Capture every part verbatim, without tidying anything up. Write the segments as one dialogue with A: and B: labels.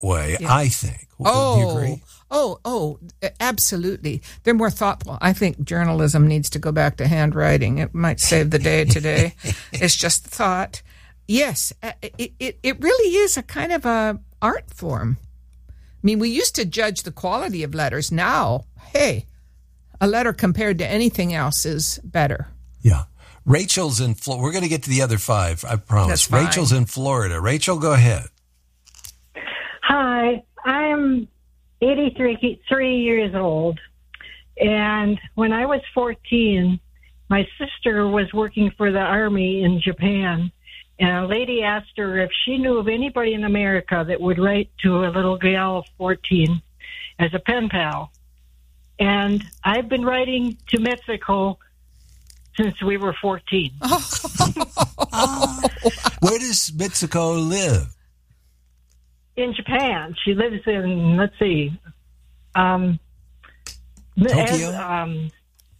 A: way,
B: Yeah.
A: I think.
B: Oh,
A: Do you agree?
B: oh, oh, absolutely. They're more thoughtful. I think journalism needs to go back to handwriting. It might save the day today. It's just thought. Yes, it, it, it really is a kind of a art form. I mean, we used to judge the quality of letters. Now, hey, a letter compared to anything else is better.
A: Yeah. Rachel's in Florida. We're going to get to the other five, I promise.
B: That's fine.
A: Rachel's in Florida. Rachel, go ahead.
C: Hi, I'm eighty-three three years old, and when I was fourteen, my sister was working for the Army in Japan, and a lady asked her if she knew of anybody in America that would write to a little gal of fourteen as a pen pal. And I've been writing to Mexico since we were fourteen.
A: Oh. Where does Mitsuko live?
C: In Japan. She lives in, let's see, um,
A: Tokyo?
C: As, um,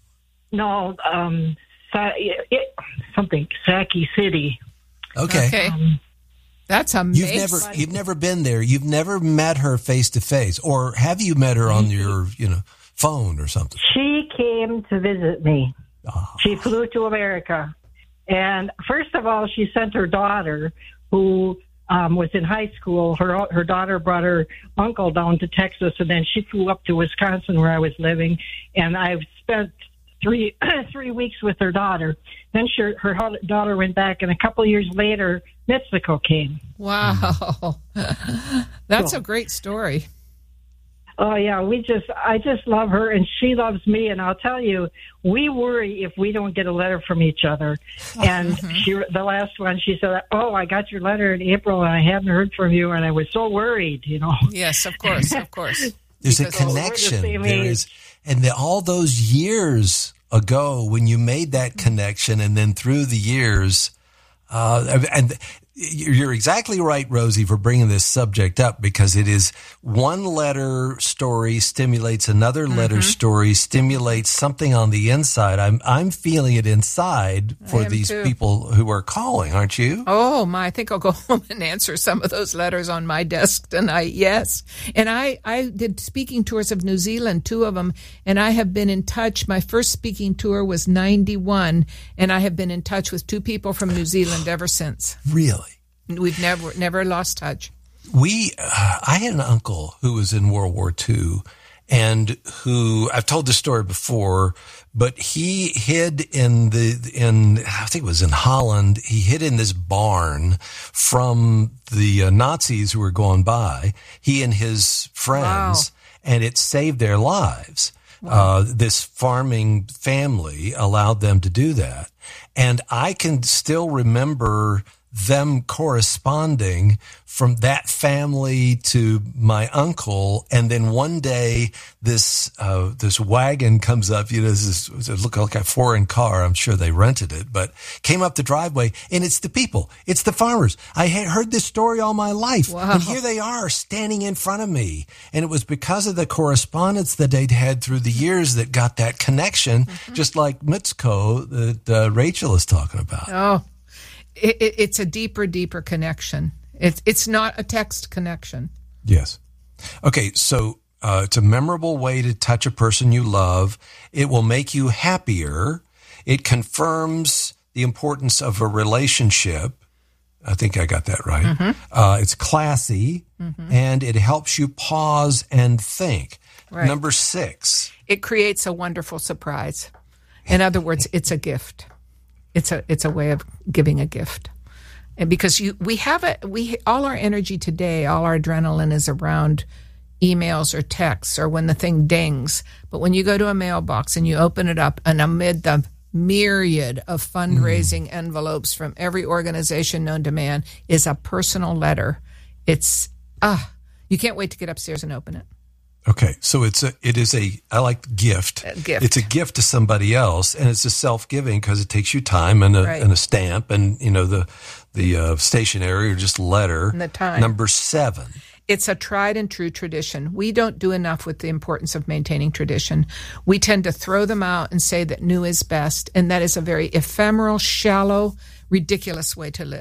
C: no, um, Sa- it, something, Saki City.
A: Okay.
B: Okay.
C: Um,
B: That's amazing.
A: You've never you've never been there. You've never met her face to face, or have you met her on your, you know, phone or something?
C: She came to visit me.
A: Oh.
C: She flew to America. And first of all, she sent her daughter, who um, was in high school. Her her daughter brought her uncle down to Texas, and then she flew up to Wisconsin, where I was living. And I've spent three three weeks with her daughter. Then she, her daughter went back, and a couple of years later, Mitsuko came.
B: Wow. That's a great story.
C: Oh, yeah, we just, I just love her, and she loves me, and I'll tell you, we worry if we don't get a letter from each other. And
B: Mm-hmm.
C: she, the last one, she said, oh, I got your letter in April, and I haven't heard from you, and I was so worried, you know.
B: Yes, of course, of course.
A: There's a
B: Because-
A: connection.
C: Oh, we're the same
A: There
C: age.
A: is, and the, all those years ago when you made that connection, and then through the years, uh, and you're exactly right, Rosie, for bringing this subject up, because it is one letter story stimulates another letter
B: Mm-hmm.
A: story, stimulates something on the inside. I'm I'm feeling it inside for
B: I am
A: these
B: too.
A: people who are calling, aren't you?
B: Oh, my, I think I'll go home and answer some of those letters on my desk tonight. Yes. And I, I did speaking tours of New Zealand, two of them, and I have been in touch. My first speaking tour was ninety-one, and I have been in touch with two people from New Zealand ever since.
A: Really?
B: We've never, never lost touch.
A: We, uh, I had an uncle who was in World War Two, and who, I've told this story before, but he hid in the, in, I think it was in Holland, he hid in this barn from the uh, Nazis who were going by, he and his friends, wow. and it saved their lives. Wow. Uh, this farming family allowed them to do that. And I can still remember them corresponding from that family to my uncle. And then one day this, uh, this wagon comes up, you know, this is, it looked like a foreign car. I'm sure they rented it, but came up the driveway, and it's the people. It's the farmers. I had heard this story all my life.
B: Wow.
A: And here they are standing in front of me. And it was because of the correspondence that they'd had through the years that got that connection, mm-hmm. just like Mitsuko that uh, Rachel is talking about.
B: Oh, It, it, it's a deeper, deeper connection. It's it's not a text connection.
A: Yes. Okay, so uh, it's a memorable way to touch a person you love. It will make you happier. It confirms the importance of a relationship. I think I got that right. Mm-hmm. Uh, it's classy, mm-hmm. and it helps you pause and think. Right. Number six.
B: It creates a wonderful surprise. In other words, it's a gift. It's a it's a way of giving a gift, and because you we have a we all our energy today, all our adrenaline is around emails or texts or when the thing dings. But when you go to a mailbox and you open it up, and amid the myriad of fundraising mm. envelopes from every organization known to man is a personal letter. It's ah, you can't wait to get upstairs and open it.
A: Okay, so it's a, it is a, I like gift.
B: A gift.
A: It's a gift to somebody else, and it's a self-giving because it takes you time and a,
B: right.
A: and a stamp and, you know, the, the uh, stationery or just letter.
B: And the time.
A: Number seven.
B: It's a tried and true tradition. We don't do enough with the importance of maintaining tradition. We tend to throw them out and say that new is best, and that is a very ephemeral, shallow, ridiculous way to live.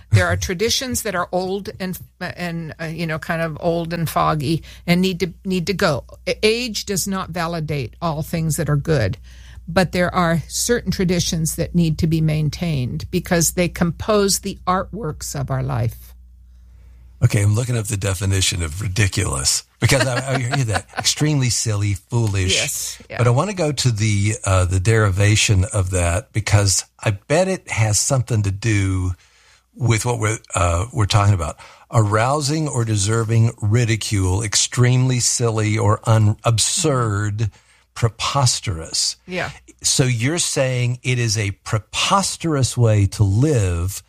B: There are traditions that are old and and uh, you know kind of old and foggy and need to need to go. Age does not validate all things that are good, but there are certain traditions that need to be maintained because they compose the artworks of our life.
A: Okay, I'm looking up the definition of ridiculous because I, I hear that extremely silly, foolish.
B: Yes, yeah.
A: But I want to go to the uh, the derivation of that because I bet it has something to do with what we're uh, we're talking about: arousing or deserving ridicule, extremely silly or un- absurd, preposterous.
B: Yeah.
A: So you're saying it is a preposterous way to live.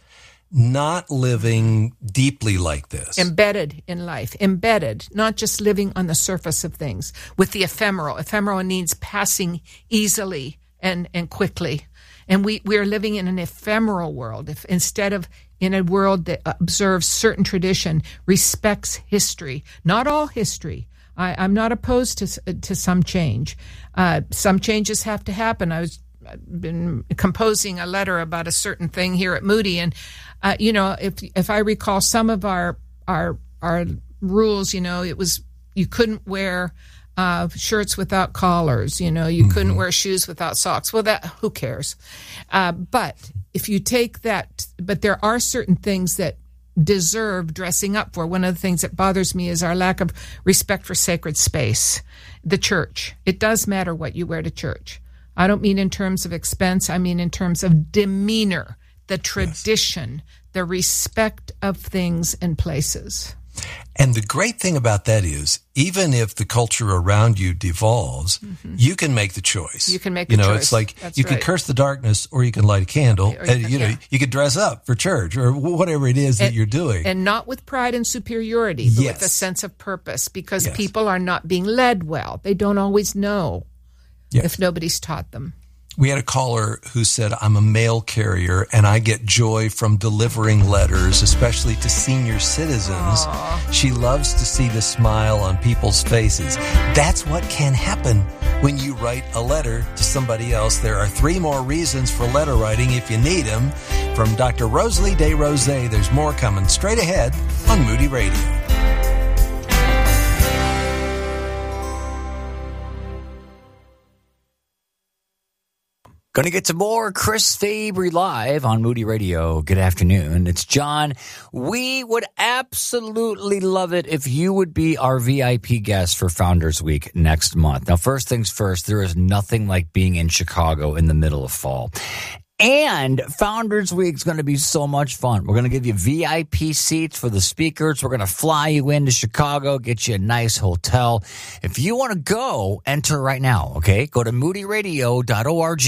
A: Not living deeply like this.
B: Embedded in life. Embedded, not just living on the surface of things with the ephemeral. Ephemeral means passing easily and, and quickly. And we, we are living in an ephemeral world. If instead of in a world that observes certain tradition, respects history, not all history. I, I'm not opposed to, to some change. Uh, some changes have to happen. I was I've been composing a letter about a certain thing here at Moody, and uh, you know, if if I recall some of our our our rules, you know, it was you couldn't wear uh, shirts without collars, you know, you mm-hmm. couldn't wear shoes without socks. Well, that who cares? Uh, but if you take that, but there are certain things that deserve dressing up for. One of the things that bothers me is our lack of respect for sacred space, the church. It does matter what you wear to church. I don't mean in terms of expense. I mean in terms of demeanor, the tradition, yes. the respect of things and places.
A: And the great thing about that is, even if the culture around you devolves, mm-hmm. you can make the choice.
B: You can make the
A: you know,
B: choice.
A: It's like
B: That's
A: you
B: right.
A: can curse the darkness or you can light a candle.
B: Or you,
A: and,
B: can,
A: you know,
B: yeah.
A: you could dress up for church or whatever it is
B: and,
A: that you're doing.
B: And not with pride and superiority, but
A: yes.
B: with a sense of purpose, because
A: yes.
B: people are not being led well. They don't always know
A: yes.
B: if nobody's taught them.
A: We had a caller who said, I'm a mail carrier and I get joy from delivering letters, especially to senior citizens.
B: Aww.
A: She loves to see the smile on people's faces. That's what can happen when you write a letter to somebody else. There are three more reasons for letter writing if you need them. From Doctor Rosalie DesRosaux, there's more coming straight ahead on Moody Radio.
D: Going to get to more Chris Fabry live on Moody Radio. Good afternoon. It's John. We would absolutely love it if you would be our V I P guest for Founders Week next month. Now, first things first, there is nothing like being in Chicago in the middle of fall. And Founders Week is going to be so much fun. We're going to give you V I P seats for the speakers. We're going to fly you into Chicago, get you a nice hotel. If you want to go, enter right now, okay? Go to moody radio dot org.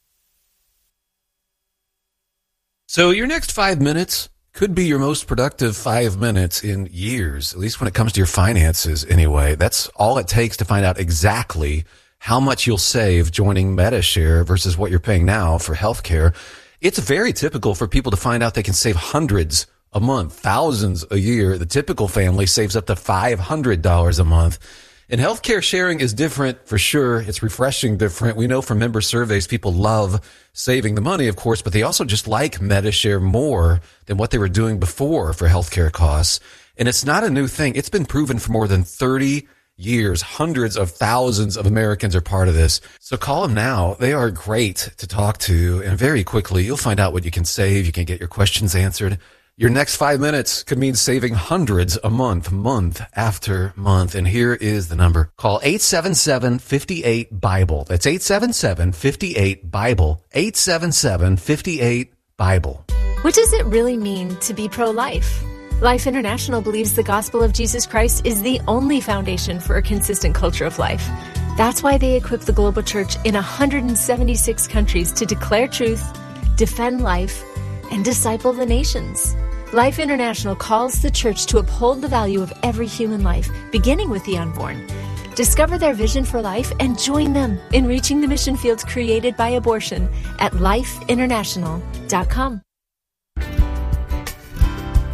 E: So your next five minutes could be your most productive five minutes in years, at least when it comes to your finances anyway. That's all it takes to find out exactly how much you'll save joining Medi-Share versus what you're paying now for healthcare. It's very typical for people to find out they can save hundreds a month, thousands a year. The typical family saves up to five hundred dollars a month. And healthcare sharing is different for sure. It's refreshing different. We know from member surveys, people love saving the money, of course, but they also just like Medi-Share more than what they were doing before for healthcare costs. And it's not a new thing. It's been proven for more than thirty years. Hundreds of thousands of Americans are part of this. So call them now. They are great to talk to. And very quickly, you'll find out what you can save. You can get your questions answered. Your next five minutes could mean saving hundreds a month, month after month. And here is the number. Call eight seven seven, five eight, BIBLE. That's eight seven seven, five eight, BIBLE. eight seven seven, five eight, BIBLE.
F: What does it really mean to be pro-life? Life International believes the gospel of Jesus Christ is the only foundation for a consistent culture of life. That's why they equip the global church in one hundred seventy-six countries to declare truth, defend life, and disciple the nations. Life International calls the church to uphold the value of every human life, beginning with the unborn. Discover their vision for life and join them in reaching the mission fields created by abortion at life international dot com.
A: The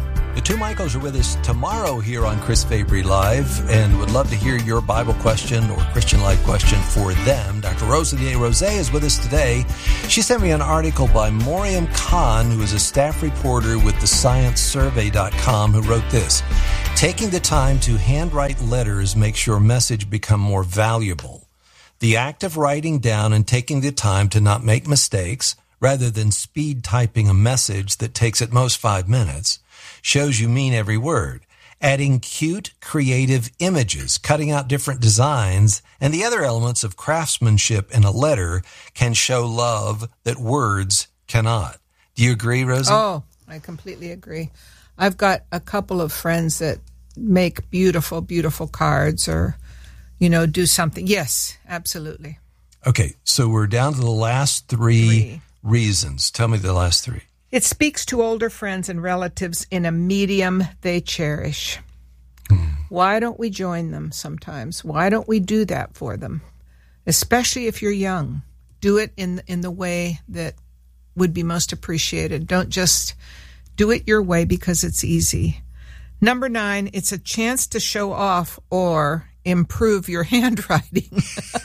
A: Two Michaels are with us tomorrow here on Chris Fabry Live and would love to hear your Bible question or Christian life question for them. Doctor Rosalie Rose is with us today. She sent me an article by Miriam Khan, who is a staff reporter with the science survey dot com, who wrote this: taking the time to handwrite letters makes your message become more valuable. The act of writing down and taking the time to not make mistakes, rather than speed typing a message that takes at most five minutes, shows you mean every word. Adding cute, creative images, cutting out different designs, and the other elements of craftsmanship in a letter can show love that words cannot. Do you agree, Rosie?
B: Oh, I completely agree. I've got a couple of friends that make beautiful, beautiful cards or, you know, do something. Yes, absolutely.
A: Okay, so we're down to the last three,
B: Three.
A: reasons. Tell me the last three.
B: It speaks to older friends and relatives in a medium they cherish.
A: Hmm.
B: Why don't we join them sometimes? Why don't we do that for them? Especially if you're young. Do it in in the way that would be most appreciated. Don't just do it your way because it's easy. Number nine, it's a chance to show off or improve your handwriting.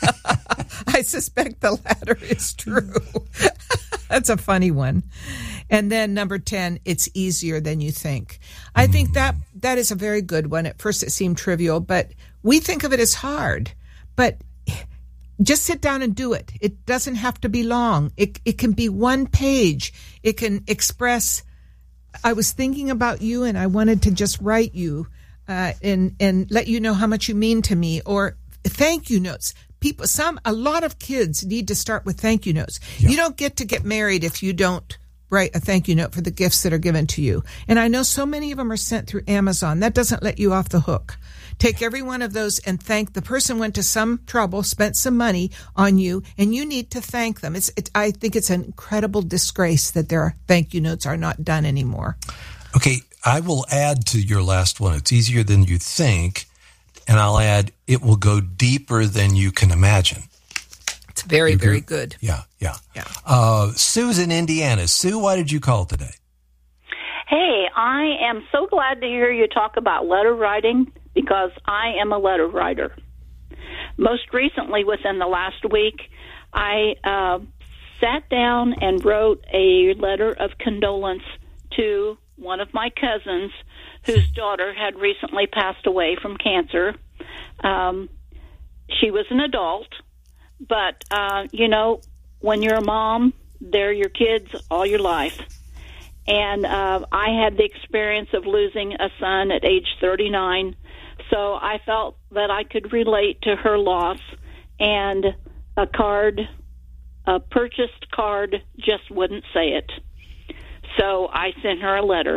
B: I suspect the latter is true. That's a funny one. And then number ten, it's easier than you think. I think that that is a very good one. At first it seemed trivial, but we think of it as hard. But just sit down and do it. It doesn't have to be long. It it can be one page. It can express, I was thinking about you and I wanted to just write you uh, and, and let you know how much you mean to me, or thank you notes. People, some, a lot of kids need to start with thank you notes.
A: Yeah.
B: You don't get to get married if you don't write a thank you note for the gifts that are given to you. And I know so many of them are sent through Amazon. That doesn't let you off the hook. Take every one of those and thank the person went to some trouble, spent some money on you, and you need to thank them. It's, it, I think it's an incredible disgrace that their thank you notes are not done anymore.
A: Okay, I will add to your last one. It's easier than you think. And I'll add, it will go deeper than you can imagine.
B: It's very,
A: You
B: very
A: agree?
B: good.
A: Yeah, yeah.
B: Yeah.
A: Uh, Sue's in Indiana. Sue, why did you call today?
G: Hey, I am so glad to hear you talk about letter writing because I am a letter writer. Most recently, within the last week, I uh, sat down and wrote a letter of condolence to one of my cousins whose daughter had recently passed away from cancer. Um, she was an adult, but, uh, you know, when you're a mom, they're your kids all your life. And uh, I had the experience of losing a son at age thirty-nine, so I felt that I could relate to her loss, and a card, a purchased card, just wouldn't say it. So I sent her a letter.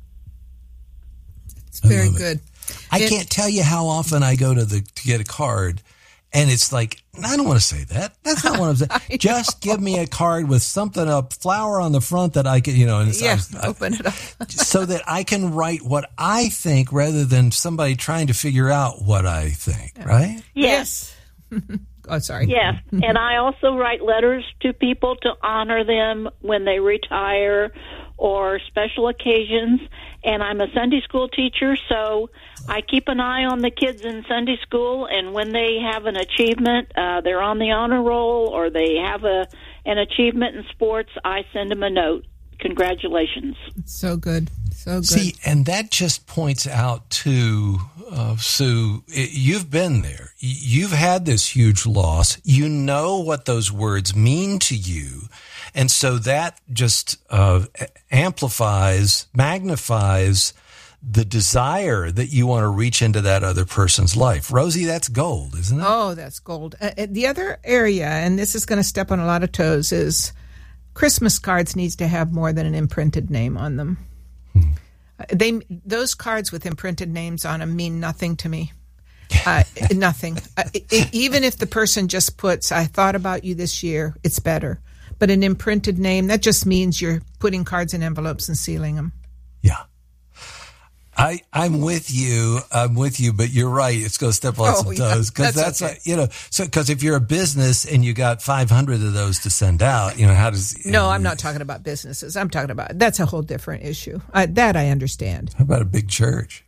B: It's very
A: love it.
B: good.
A: I
B: It-
A: can't tell you how often I go to the to get a card, and it's like, I don't want to say that. That's not what I'm saying. Just give me a card with something, a flower on the front that I can, you know, and it's,
B: Yeah,
A: I-
B: open it up.
A: so that I can write what I think rather than somebody trying to figure out what I think, right?
G: Yes.
B: Oh, sorry.
G: Yes, and I also write letters to people to honor them when they retire or special occasions. And I'm a Sunday school teacher, so I keep an eye on the kids in Sunday school, and when they have an achievement, uh, they're on the honor roll, or they have a an achievement in sports, I send them a note. Congratulations.
B: So good. So good.
A: See, and that just points out to uh, Sue, it, you've been there. Y- You've had this huge loss. You know what those words mean to you. And so that just uh, amplifies, magnifies the desire that you want to reach into that other person's life. Rosie, that's gold, isn't it?
B: Oh, that's gold. Uh, uh, the other area, and this is going to step on a lot of toes, is Christmas cards needs to have more than an imprinted name on them. Hmm. Uh, they those cards with imprinted names on them mean nothing to me. Uh, nothing. Uh, it, it, even if the person just puts, I thought about you this year, it's better. But an imprinted name, that just means you're putting cards in envelopes and sealing them.
A: Yeah. I, I'm with you. I'm with you, but you're right. It's going to step on
B: Oh,
A: some
B: yeah.
A: toes because
B: That's
A: that's,
B: okay.
A: a, you know, so because if you're a business and you got five hundred of those to send out, you know, how does.
B: No, I'm not talking about businesses. I'm talking about, that's a whole different issue. I, that I understand.
A: How about a big church?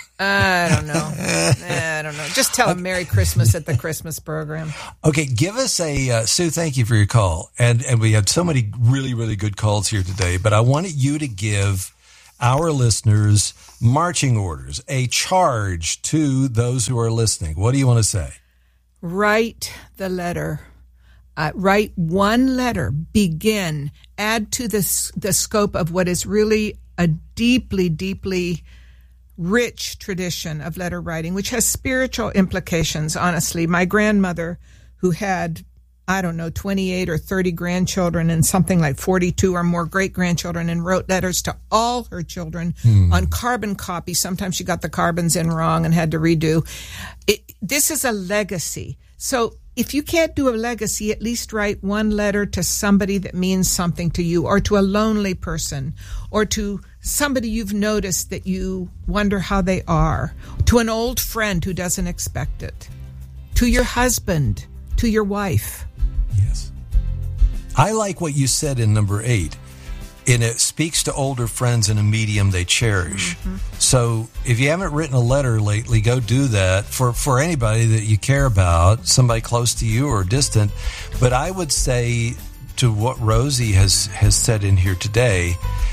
B: I don't know. I don't know. Just tell them Merry Christmas at the Christmas program.
A: Okay, give us a uh, Sue. Thank you for your call, and and we had so many really really good calls here today. But I wanted you to give our listeners marching orders, a charge to those who are listening. What do you want to say?
B: Write the letter. Uh, write one letter. Begin. Add to the the scope of what is really a deeply, deeply rich tradition of letter writing, which has spiritual implications, honestly. My grandmother, who had, I don't know, twenty-eight or thirty grandchildren and something like forty-two or more great-grandchildren, and wrote letters to all her children hmm. on carbon copies. Sometimes she got the carbons in wrong and had to redo. It, this is a legacy. So if you can't do a legacy, at least write one letter to somebody that means something to you, or to a lonely person, or to somebody you've noticed that you wonder how they are, to an old friend who doesn't expect it, to your husband, to your wife.
A: Yes. I like what you said in number eight. And it speaks to older friends in a medium they cherish. Mm-hmm. So if you haven't written a letter lately, go do that for, for anybody that you care about, somebody close to you or distant. But I would say to what Rosie has, has said in here today,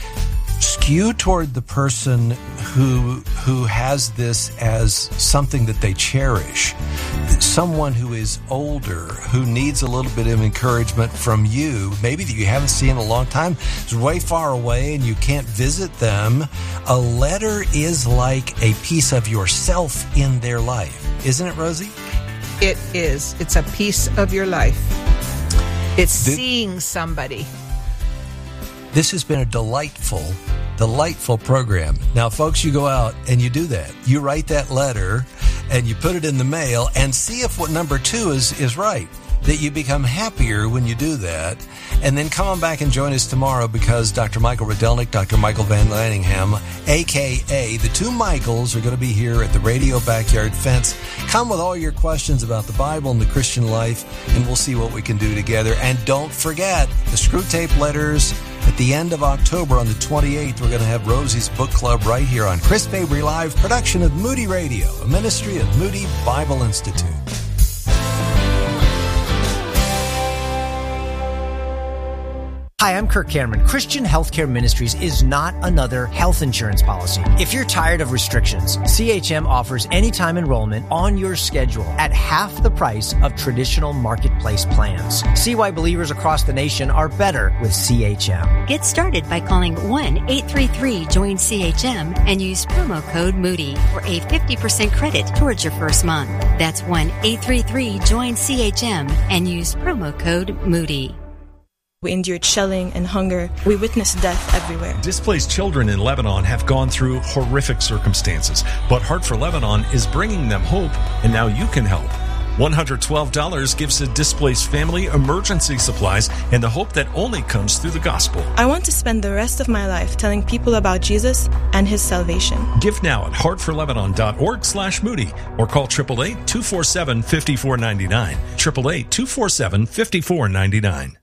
A: skew toward the person who who has this as something that they cherish. Someone who is older, who needs a little bit of encouragement from you, maybe that you haven't seen in a long time, is way far away and you can't visit them. A letter is like a piece of yourself in their life. Isn't it, Rosie?
B: It is. It's a piece of your life. It's
A: the-
B: seeing somebody.
A: This has been a delightful, delightful program. Now, folks, you go out and you do that. You write that letter and you put it in the mail and see if what number two is, is right. That you become happier when you do that. And then come on back and join us tomorrow because Doctor Michael Rydelnik, Doctor Michael Van Lanningham, a k a the two Michaels, are going to be here at the Radio Backyard Fence. Come with all your questions about the Bible and the Christian life, and we'll see what we can do together. And don't forget the Screw Tape Letters. At the end of October, on the twenty-eighth, we're going to have Rosie's Book Club right here on Chris Fabry Live, production of Moody Radio, a ministry of Moody Bible Institute.
H: Hi, I'm Kirk Cameron. Christian Healthcare Ministries is not another health insurance policy. If you're tired of restrictions, C H M offers anytime enrollment on your schedule at half the price of traditional marketplace plans. See why believers across the nation are better with C H M.
I: Get started by calling one eight three three join C H M and use promo code Moody for a fifty percent credit towards your first month. That's one eight three three join C H M and use promo code Moody.
J: We endured shelling and hunger. We witnessed death everywhere.
K: Displaced children in Lebanon have gone through horrific circumstances, but Heart for Lebanon is bringing them hope, and now you can help. one hundred twelve dollars gives a displaced family emergency supplies and the hope that only comes through the gospel.
J: I want to spend the rest of my life telling people about Jesus and his salvation.
K: Give now at heart for lebanon dot org slash Moody or call eight eight eight, two four seven, five four nine nine. eight eight eight, two four seven, five four nine nine.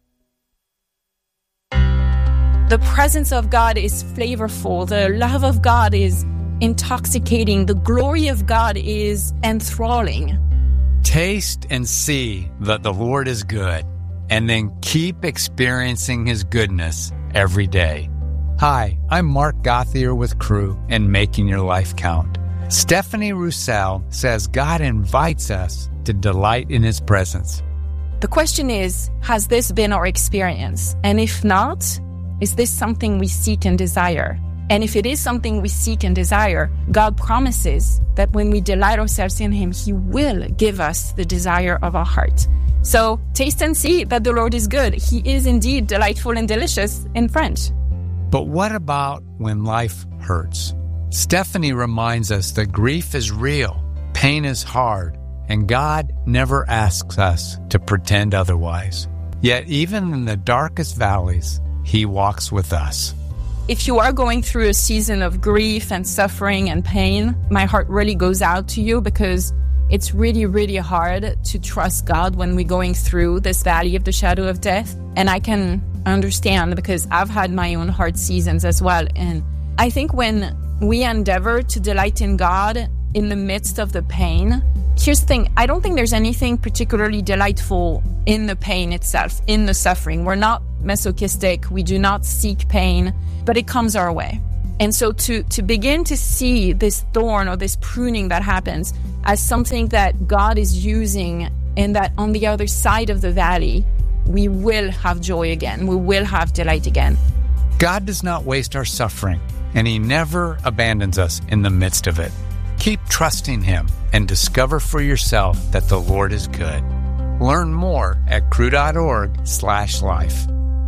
L: The presence of God is flavorful. The love of God is intoxicating. The glory of God is enthralling.
D: Taste and see that the Lord is good, and then keep experiencing His goodness every day. Hi, I'm Mark Gothier with Crew and Making Your Life Count. Stephanie Roussel says God invites us to delight in His presence.
L: The question is, has this been our experience? And if not, is this something we seek and desire? And if it is something we seek and desire, God promises that when we delight ourselves in Him, He will give us the desire of our heart. So taste and see that the Lord is good. He is indeed delightful and delicious in French.
D: But what about when life hurts? Stephanie reminds us that grief is real, pain is hard, and God never asks us to pretend otherwise. Yet even in the darkest valleys, He walks with us.
L: if you are going through a season of grief and suffering and pain, my heart really goes out to you, because it's really, really hard to trust God when we're going through this valley of the shadow of death. And I can understand, because I've had my own hard seasons as well. And I think when we endeavor to delight in God in the midst of the pain, here's the thing, I don't think there's anything particularly delightful in the pain itself, in the suffering. We're not masochistic. We do not seek pain, but it comes our way. And so to, to begin to see this thorn or this pruning that happens as something that God is using, and that on the other side of the valley, we will have joy again. We will have delight again.
M: God does not waste our suffering, and He never abandons us in the midst of it. Keep trusting Him and discover for yourself that the Lord is good. Learn more at crew.org slash life.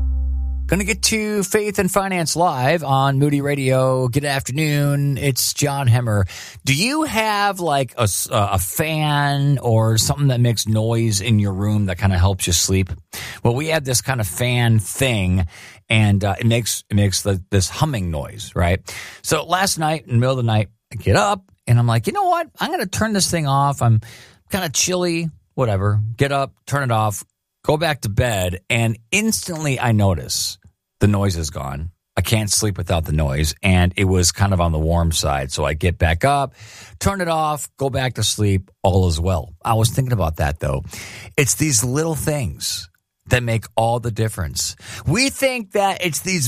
D: Going to get to Faith and Finance Live on Moody Radio. Good afternoon. It's John Hemmer. Do you have like a, a fan or something that makes noise in your room that kind of helps you sleep? Well, we have this kind of fan thing, and uh, it makes it makes the, this humming noise, right? So last night, in the middle of the night, I get up, and I'm like, you know what? I'm going to turn this thing off. I'm kind of chilly, whatever. Get up, turn it off. Go back to bed, and instantly I notice the noise is gone. I can't sleep without the noise, and it was kind of on the warm side. So I get back up, turn it off, go back to sleep, all is well. I was thinking about that, though. It's these little things that make all the difference. We think that it's these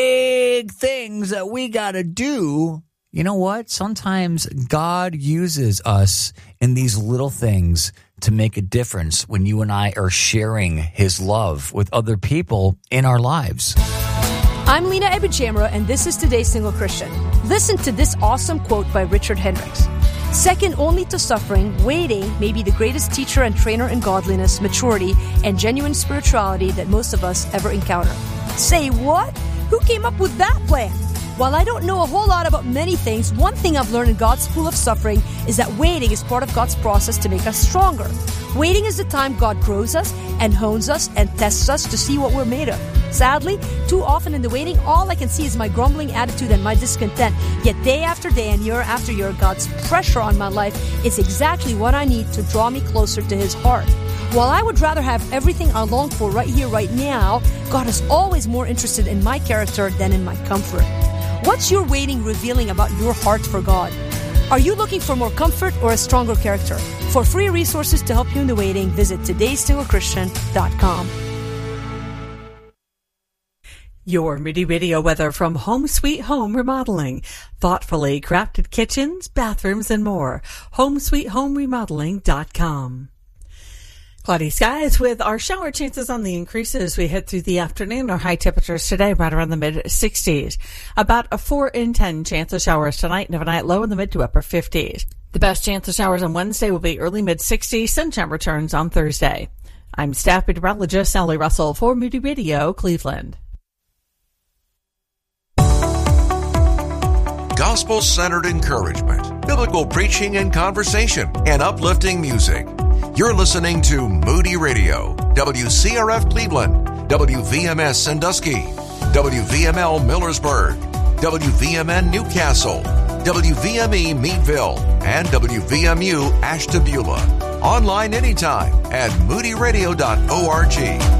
D: big things that we got to do. You know what? Sometimes God uses us in these little things to make a difference when you and I are sharing His love with other people in our lives.
N: I'm Lena Ebujamra, and this is Today's Single Christian. Listen to this awesome quote by Richard Hendricks. Second only to suffering, waiting may be the greatest teacher and trainer in godliness, maturity, and genuine spirituality that most of us ever encounter. Say what? Who came up with that plan? While I don't know a whole lot about many things, one thing I've learned in God's school of suffering is that waiting is part of God's process to make us stronger. Waiting is the time God grows us and hones us and tests us to see what we're made of. Sadly, too often in the waiting, all I can see is my grumbling attitude and my discontent. Yet day after day and year after year, God's pressure on my life is exactly what I need to draw me closer to His heart. While I would rather have everything I long for right here, right now, God is always more interested in my character than in my comfort. What's your waiting revealing about your heart for God? Are you looking for more comfort or a stronger character? For free resources to help you in the waiting, visit todays single christian dot com.
O: Your Moody Radio weather from Home Sweet Home Remodeling. Thoughtfully crafted kitchens, bathrooms, and more. home sweet home remodeling dot com. Cloudy skies with our shower chances on the increase as we head through the afternoon. Our high temperatures today right around the mid sixties. About a four in ten chance of showers tonight, and overnight low in the mid to upper fifties. The best chance of showers on Wednesday will be early mid sixties. Sunshine returns on Thursday. I'm staff meteorologist Sally Russell for Moody Radio, Cleveland.
P: Gospel-centered encouragement, biblical preaching and conversation, and uplifting music. You're listening to Moody Radio, W C R F Cleveland, W V M S Sandusky, W V M L Millersburg, W V M N Newcastle, W V M E Meadville, and W V M U Ashtabula. Online anytime at moody radio dot org.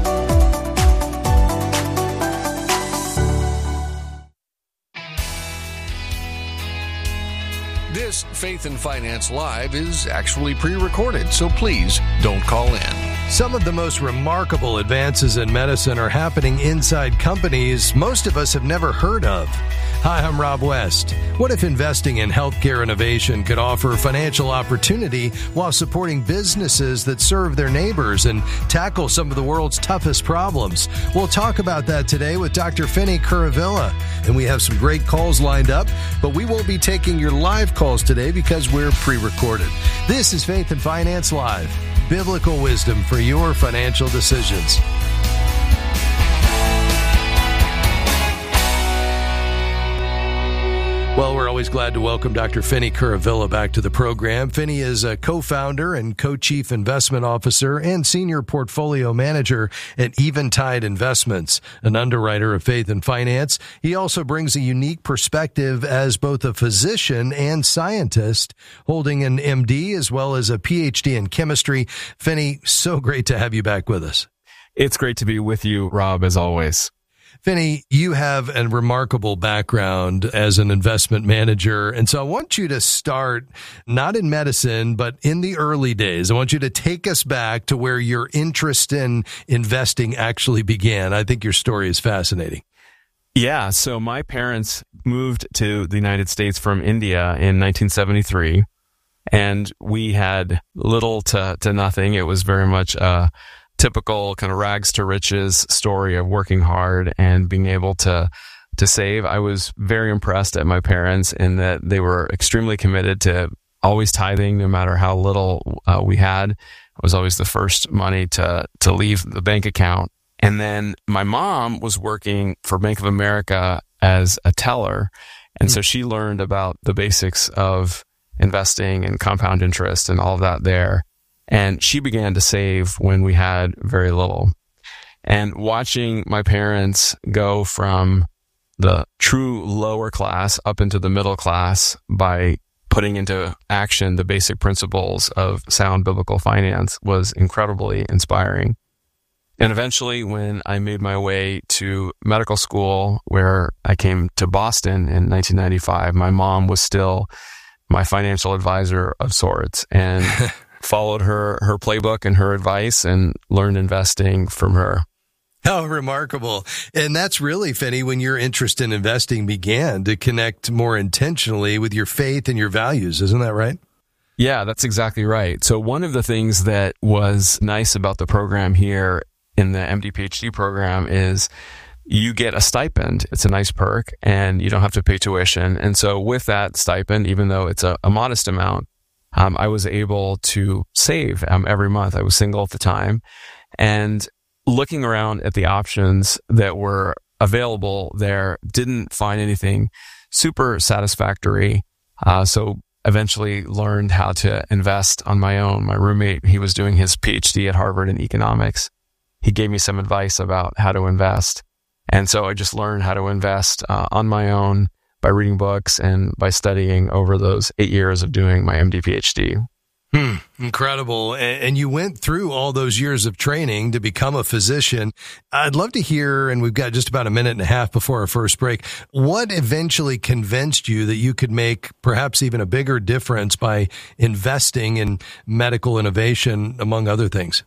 Q: This Faith and Finance Live is actually pre-recorded, so please don't call in.
R: Some of the most remarkable advances in medicine are happening inside companies most of us have never heard of. Hi, I'm Rob West. What if investing in healthcare innovation could offer financial opportunity while supporting businesses that serve their neighbors and tackle some of the world's toughest problems? We'll talk about that today with Doctor Finney Kuravilla. And we have some great calls lined up, but we won't be taking your live calls today because we're pre-recorded. This is Faith and Finance Live, biblical wisdom for your financial decisions. Well, we're always glad to welcome Doctor Finney Kuravilla back to the program. Finney is a co-founder and co-chief investment officer and senior portfolio manager at Eventide Investments, an underwriter of faith and finance. He also brings a unique perspective as both a physician and scientist, holding an M D as well as a P H D in chemistry. Finney, so great to have you back with us.
S: It's great to be with you, Rob, as always.
R: Finney, you have a remarkable background as an investment manager. And so I want you to start not in medicine, but in the early days. I want you to take us back to where your interest in investing actually began. I think your story is fascinating.
S: Yeah. So my parents moved to the United States from India in nineteen seventy-three, and we had little to, to nothing. It was very much a typical kind of rags to riches story of working hard and being able to to save. I was very impressed at my parents in that they were extremely committed to always tithing, no matter how little uh, we had. It was always the first money to to leave the bank account. And then my mom was working for Bank of America as a teller, and mm-hmm. so she learned about the basics of investing and compound interest and all of that there. And she began to save when we had very little. And watching my parents go from the true lower class up into the middle class by putting into action the basic principles of sound biblical finance was incredibly inspiring. And eventually, when I made my way to medical school, where I came to Boston in nineteen ninety-five, my mom was still my financial advisor of sorts, and followed her, her playbook and her advice and learned investing from her.
R: How remarkable. And that's really, Finney, when your interest in investing began to connect more intentionally with your faith and your values. Isn't that right?
S: Yeah, that's exactly right. So one of the things that was nice about the program here in the M D P H D program is you get a stipend. It's a nice perk, and you don't have to pay tuition. And so with that stipend, even though it's a, a modest amount, Um, I was able to save um, every month. I was single at the time, and looking around at the options that were available there, didn't find anything super satisfactory. Uh, so eventually learned how to invest on my own. My roommate, he was doing his P H D at Harvard in economics. He gave me some advice about how to invest. And so I just learned how to invest uh, on my own by reading books and by studying over those eight years of doing my M D P H D.
R: Hmm, incredible. And you went through all those years of training to become a physician. I'd love to hear, and we've got just about a minute and a half before our first break, what eventually convinced you that you could make perhaps even a bigger difference by investing in medical innovation, among other things?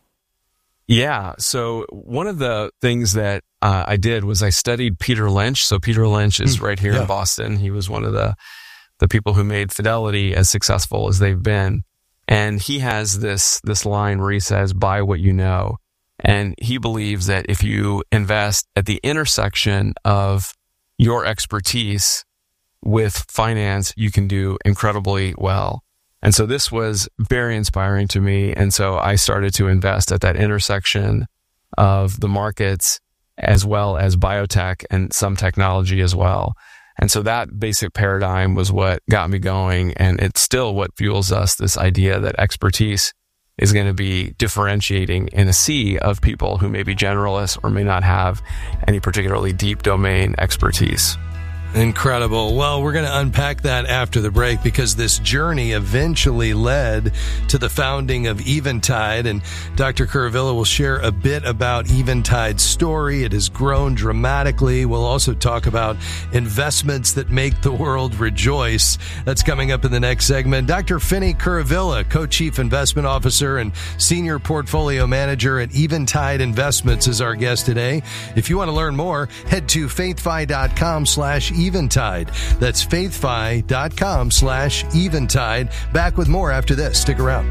S: Yeah. So one of the things that uh, I did was I studied Peter Lynch. So Peter Lynch is right here yeah. in Boston. He was one of the, the people who made Fidelity as successful as they've been. And he has this, this line where he says, buy what you know. And he believes that if you invest at the intersection of your expertise with finance, you can do incredibly well. And so this was very inspiring to me. And so I started to invest at that intersection of the markets as well as biotech and some technology as well. And so that basic paradigm was what got me going. And it's still what fuels us, this idea that expertise is going to be differentiating in a sea of people who may be generalists or may not have any particularly deep domain expertise.
R: Incredible. Well, we're going to unpack that after the break, because this journey eventually led to the founding of Eventide, and Doctor Kuravilla will share a bit about Eventide's story. It has grown dramatically. We'll also talk about investments that make the world rejoice. That's coming up in the next segment. Doctor Finney Kuravilla, Co-Chief Investment Officer and Senior Portfolio Manager at Eventide Investments, is our guest today. If you want to learn more, head to faithfi.com slash Eventide. That's faithfi.com slash Eventide. Back with more after this. Stick around.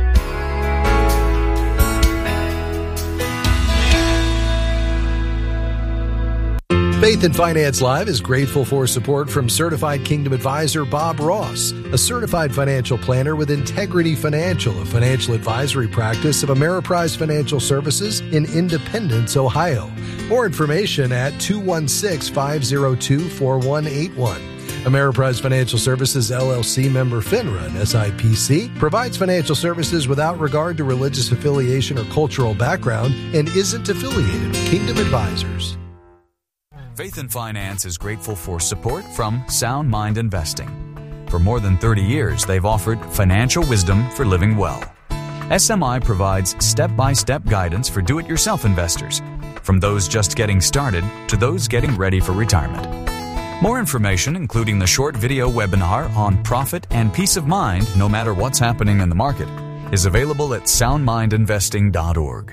R: Faith and Finance Live is grateful for support from Certified Kingdom Advisor Bob Ross, a certified financial planner with Integrity Financial, a financial advisory practice of Ameriprise Financial Services in Independence, Ohio. More information at two one six, five zero two, four one eight one. Ameriprise Financial Services, L L C member FINRA and S I P C, provides financial services without regard to religious affiliation or cultural background and isn't affiliated with Kingdom Advisors.
T: Faith and Finance is grateful for support from Sound Mind Investing. For more than thirty years, they've offered financial wisdom for living well. S M I provides step-by-step guidance for do-it-yourself investors, from those just getting started to those getting ready for retirement. More information, including the short video webinar on profit and peace of mind no matter what's happening in the market, is available at sound mind investing dot org.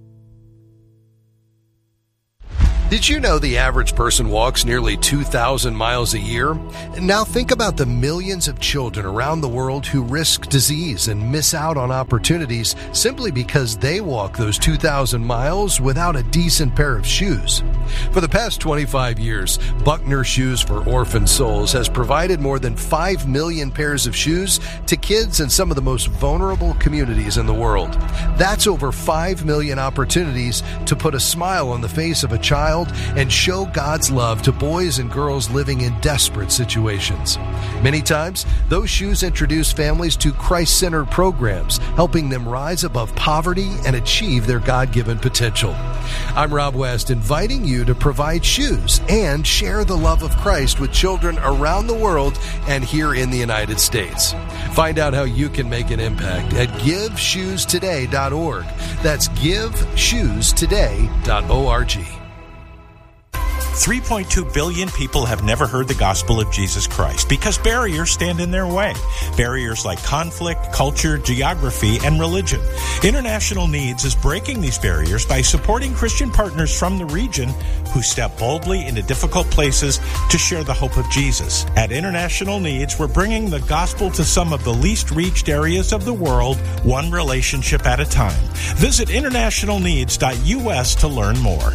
R: Did you know the average person walks nearly two thousand miles a year? Now think about the millions of children around the world who risk disease and miss out on opportunities simply because they walk those two thousand miles without a decent pair of shoes. For the past twenty-five years, Buckner Shoes for Orphan Souls has provided more than five million pairs of shoes to kids in some of the most vulnerable communities in the world. That's over five million opportunities to put a smile on the face of a child and show God's love to boys and girls living in desperate situations. Many times, those shoes introduce families to Christ-centered programs, helping them rise above poverty and achieve their God-given potential. I'm Rob West, inviting you to provide shoes and share the love of Christ with children around the world and here in the United States. Find out how you can make an impact at give shoes today dot org. That's give shoes today dot org.
U: three point two billion people have never heard the gospel of Jesus Christ because barriers stand in their way. Barriers like conflict, culture, geography, and religion. International Needs is breaking these barriers by supporting Christian partners from the region who step boldly into difficult places to share the hope of Jesus. At International Needs, we're bringing the gospel to some of the least reached areas of the world, one relationship at a time. Visit international needs dot U S to learn more.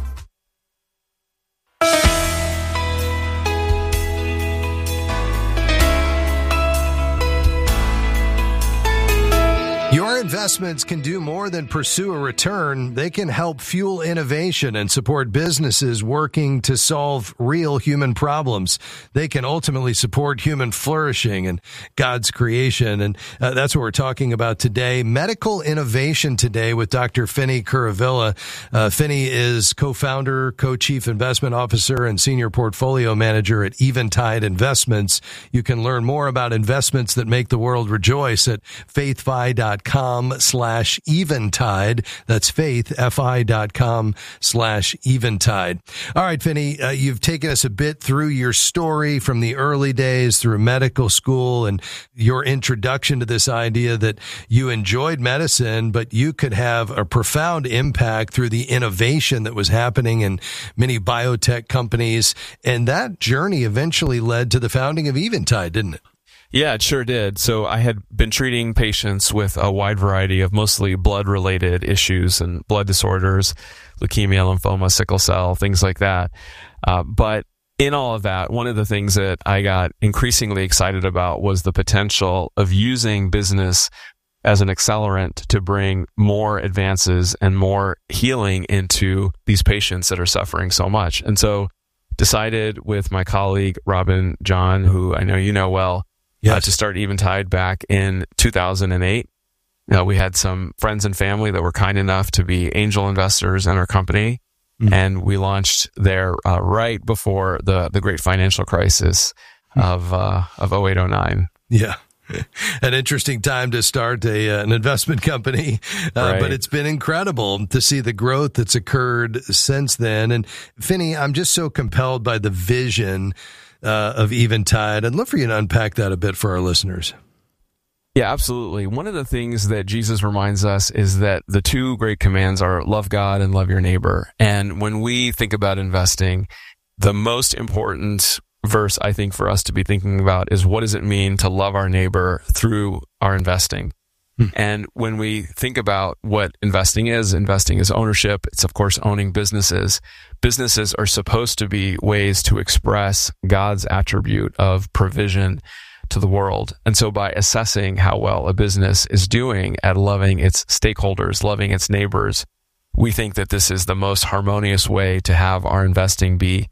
R: Your investments can do more than pursue a return. They can help fuel innovation and support businesses working to solve real human problems. They can ultimately support human flourishing and God's creation. And uh, that's what we're talking about today. Medical innovation today with Doctor Finney Kuravilla. Uh, Finney is co-founder, co-chief investment officer, and senior portfolio manager at Eventide Investments. You can learn more about investments that make the world rejoice at faithfi dot com slash eventide. That's faithfi dot com slash eventide. All right, Finney, uh, you've taken us a bit through your story from the early days through medical school and your introduction to this idea that you enjoyed medicine, but you could have a profound impact through the innovation that was happening in many biotech companies. And that journey eventually led to the founding of Eventide, didn't it?
S: Yeah, it sure did. So I had been treating patients with a wide variety of mostly blood-related issues and blood disorders, leukemia, lymphoma, sickle cell, things like that. Uh, but in all of that, one of the things that I got increasingly excited about was the potential of using business as an accelerant to bring more advances and more healing into these patients that are suffering so much. And so decided with my colleague, Robin John, who I know you know well, Yes. Uh, to start Eventide back in two thousand eight. Uh, we had some friends and family that were kind enough to be angel investors in our company, mm-hmm. and we launched there uh, right before the, the great financial crisis of uh, of oh eight oh nine.
R: Yeah. An interesting time to start a uh, an investment company, uh, right. But it's been incredible to see the growth that's occurred since then. And Finney, I'm just so compelled by the vision Uh, of Eventide. I'd love for you to unpack that a bit for our listeners.
S: Yeah, absolutely. One of the things that Jesus reminds us is that the two great commands are love God and love your neighbor. And when we think about investing, the most important verse I think for us to be thinking about is what does it mean to love our neighbor through our investing? And when we think about what investing is, investing is ownership. It's, of course, owning businesses. Businesses are supposed to be ways to express God's attribute of provision to the world. And so by assessing how well a business is doing at loving its stakeholders, loving its neighbors, we think that this is the most harmonious way to have our investing be.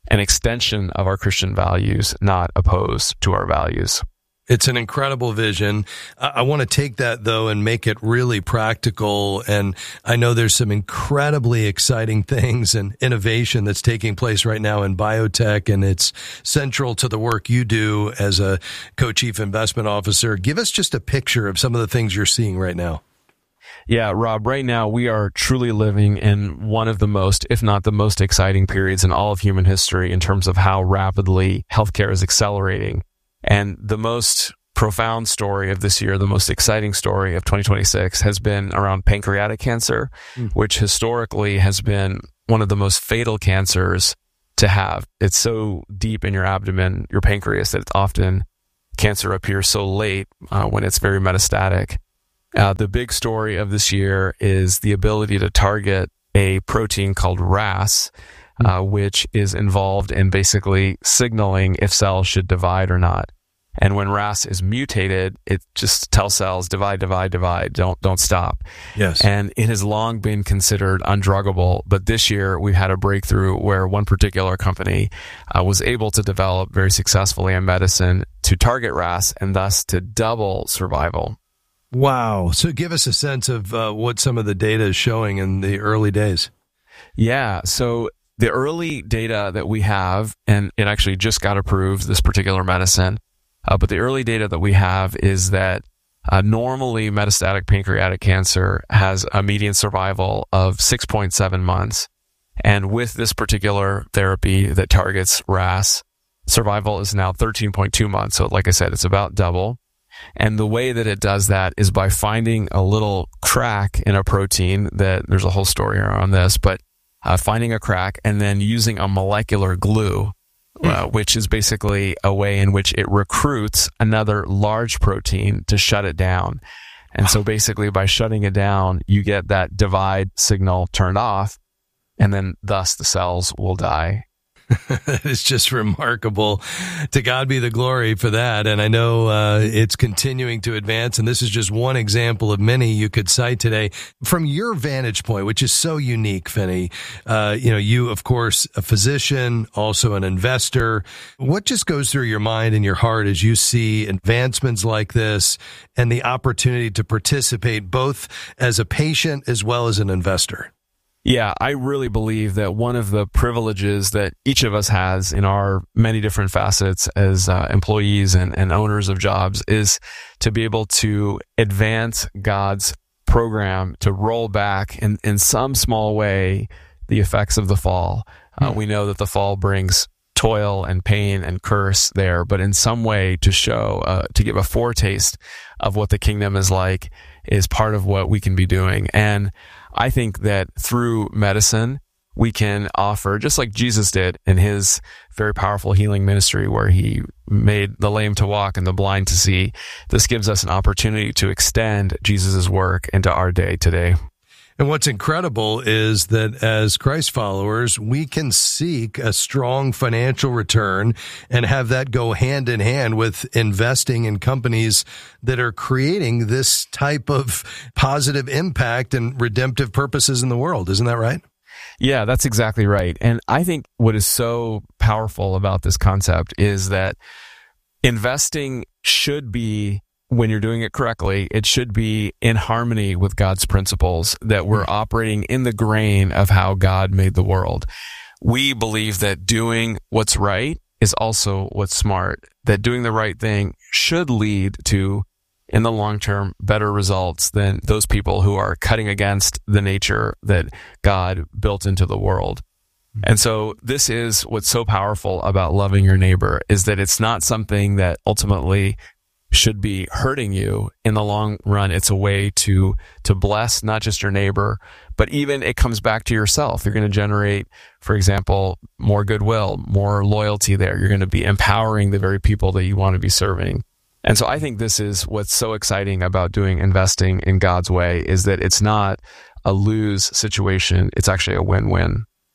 S: an extension of our Christian values, not opposed to our values.
R: It's an incredible vision. I, I want to take that, though, and make it really practical. And I know there's some incredibly exciting things and innovation that's taking place right now in biotech, and it's central to the work you do as a co-chief investment officer. Give us just a picture of some of the things you're seeing right now.
S: Yeah, Rob, right now we are truly living in one of the most, if not the most exciting periods in all of human history in terms of how rapidly healthcare is accelerating. And the most profound story of this year, the most exciting story of twenty twenty-six has been around pancreatic cancer, mm. which historically has been one of the most fatal cancers to have. It's so deep in your abdomen, your pancreas, that it's often cancer appears so late uh, when it's very metastatic. Uh, the big story of this year is the ability to target a protein called R A S, Uh, which is involved in basically signaling if cells should divide or not. And when R A S is mutated, it just tells cells divide, divide, divide. Don't don't stop.
R: Yes.
S: And it has long been considered undruggable, but this year we've had a breakthrough where one particular company uh, was able to develop very successfully a medicine to target R A S and thus to double survival.
R: Wow. So give us a sense of uh, what some of the data is showing in the early days.
S: Yeah. So the early data that we have, and it actually just got approved, this particular medicine, uh, but the early data that we have is that uh, normally metastatic pancreatic cancer has a median survival of six point seven months. And with this particular therapy that targets R A S, survival is now thirteen point two months. So like I said, it's about double. And the way that it does that is by finding a little crack in a protein that there's a whole story around this, but Uh, finding a crack and then using a molecular glue, uh, which is basically a way in which it recruits another large protein to shut it down. And so basically by shutting it down, you get that divide signal turned off, and then thus the cells will die.
R: That is just remarkable. To God be the glory for that. And I know uh, it's continuing to advance. And this is just one example of many you could cite today. From your vantage point, which is so unique, Finney, uh, you know, you, of course, a physician, also an investor. What just goes through your mind and your heart as you see advancements like this and the opportunity to participate both as a patient as well as an investor?
S: Yeah, I really believe that one of the privileges that each of us has in our many different facets as uh, employees and, and owners of jobs is to be able to advance God's program, to roll back in, in some small way the effects of the fall. Uh, we know that the fall brings toil and pain and curse there, but in some way to show, uh, to give a foretaste of what the kingdom is like is part of what we can be doing. And I think that through medicine, we can offer, just like Jesus did in his very powerful healing ministry where he made the lame to walk and the blind to see. This gives us an opportunity to extend Jesus' work into our day today.
R: And what's incredible is that as Christ followers, we can seek a strong financial return and have that go hand in hand with investing in companies that are creating this type of positive impact and redemptive purposes in the world. Isn't that right?
S: Yeah, that's exactly right. And I think what is so powerful about this concept is that investing should be, when you're doing it correctly, it should be in harmony with God's principles, that we're operating in the grain of how God made the world. We believe that doing what's right is also what's smart, that doing the right thing should lead to, in the long term, better results than those people who are cutting against the nature that God built into the world. And so this is what's so powerful about loving your neighbor, is that it's not something that ultimately should be hurting you. In the long run, it's a way to to bless not just your neighbor, but even it comes back to yourself. You're going to generate, for example, more goodwill, more loyalty there. You're going to be empowering the very people that you want to be serving. And so I think this is what's so exciting about doing investing in God's way, is that it's not a lose situation. It's actually a win-win.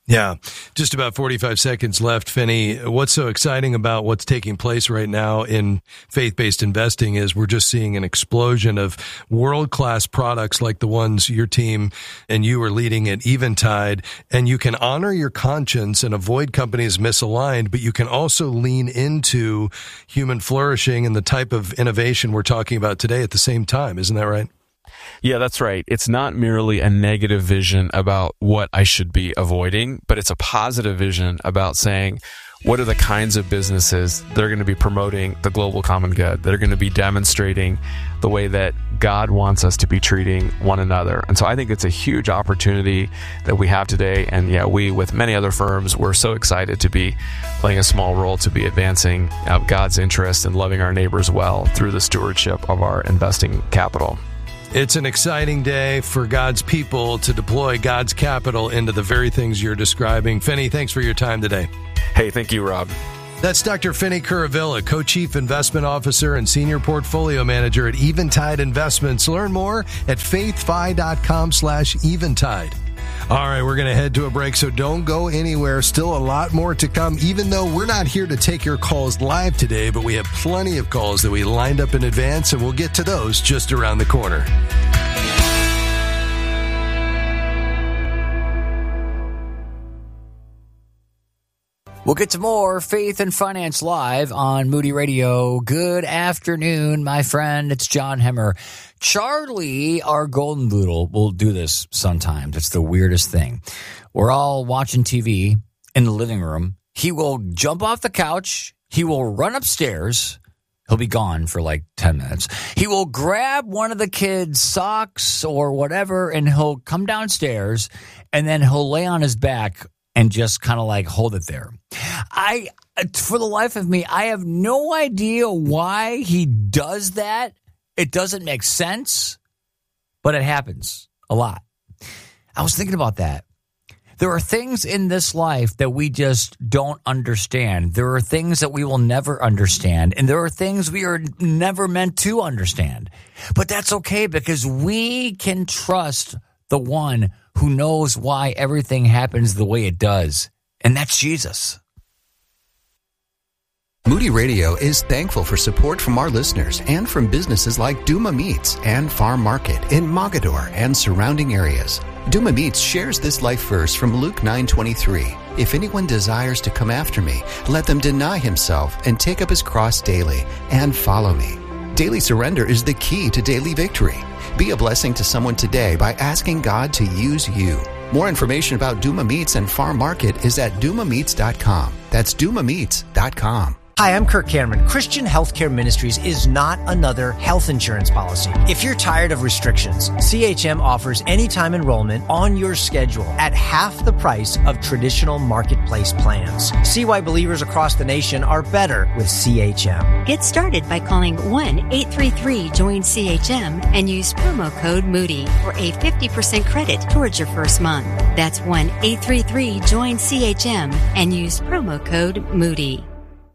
R: Yeah, just about forty-five seconds left, Finney. What's so exciting about what's taking place right now in faith-based investing is we're just seeing an explosion of world-class products like the ones your team and you are leading at Eventide. And you can honor your conscience and avoid companies misaligned, but you can also lean into human flourishing and the type of innovation we're talking about today at the same time. Isn't that right?
S: Yeah, that's right. It's not merely a negative vision about what I should be avoiding, but it's a positive vision about saying, what are the kinds of businesses that are going to be promoting the global common good, that are going to be demonstrating the way that God wants us to be treating one another. And so I think it's a huge opportunity that we have today. And yeah, we, with many other firms, we're so excited to be playing a small role to be advancing uh, God's interest and loving our neighbors well through the stewardship of our investing capital.
R: It's an exciting day for God's people to deploy God's capital into the very things you're describing. Finney, thanks for your time today.
S: Hey, thank you, Rob.
R: That's Doctor Finney Kuravilla, Co-Chief Investment Officer and Senior Portfolio Manager at Eventide Investments. Learn more at faithfi.com slash Eventide. All right, we're going to head to a break, so don't go anywhere. Still a lot more to come, even though we're not here to take your calls live today, but we have plenty of calls that we lined up in advance, and we'll get to those just around the corner.
D: We'll get to more Faith and Finance Live on Moody Radio. Good afternoon, my friend. It's John Hemmer. Charlie, our golden doodle, will do this sometimes. It's the weirdest thing. We're all watching T V in the living room. He will jump off the couch. He will run upstairs. He'll be gone for like ten minutes. He will grab one of the kids' socks or whatever, and he'll come downstairs, and then he'll lay on his back and just kind of like hold it there. I, for the life of me, I have no idea why he does that. It doesn't make sense, but it happens a lot. I was thinking about that. There are things in this life that we just don't understand. There are things that we will never understand, and there are things we are never meant to understand. But that's okay, because we can trust the one who knows why everything happens the way it does, and that's Jesus.
C: Moody Radio is thankful for support from our listeners and from businesses like Duma Meats and Farm Market in Mogador and surrounding areas. Duma Meats shares this life verse from Luke nine twenty-three. If anyone desires to come after me, let them deny himself and take up his cross daily and follow me. Daily surrender is the key to daily victory. Be a blessing to someone today by asking God to use you. More information about Duma Meats and Farm Market is at duma meats dot com. That's duma meats dot com.
H: Hi, I'm Kirk Cameron. Christian Healthcare Ministries is not another health insurance policy. If you're tired of restrictions, C H M offers anytime enrollment on your schedule at half the price of traditional marketplace plans. See why believers across the nation are better with C H M.
I: Get started by calling one eight three three join C H M and use promo code Moody for a fifty percent credit towards your first month. That's one eight three three join C H M and use promo code Moody.